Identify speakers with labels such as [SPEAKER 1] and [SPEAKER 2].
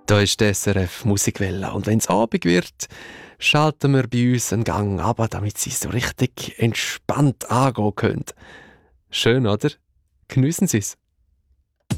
[SPEAKER 1] Da ist die SRF Musikwelle. Und wenn es Abend wird, schalten wir bei uns einen Gang ab, damit Sie so richtig entspannt angehen können. Schön, oder? Geniessen Sie es.